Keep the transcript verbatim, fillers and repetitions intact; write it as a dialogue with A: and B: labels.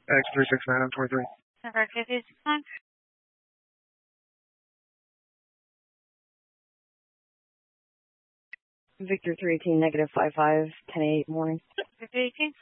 A: X three six nine twenty-three.
B: Number fifty six nine.
C: Victor three eighteen negative five five ten eight morning.
B: Victor eighteen.